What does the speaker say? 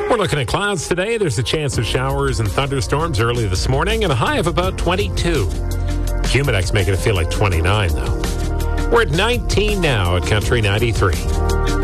We're looking at clouds today. There's a chance of showers and thunderstorms early this morning and a high of about 22. Humidex making it feel like 29, though. We're at 19 now at Country 93.